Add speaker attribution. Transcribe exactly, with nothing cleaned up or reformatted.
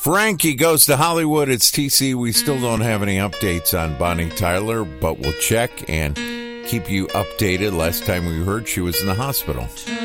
Speaker 1: Frankie Goes to Hollywood. It's T C. We still don't have any updates on Bonnie Tyler, but we'll check and keep you updated. Last time we heard, she was in the hospital.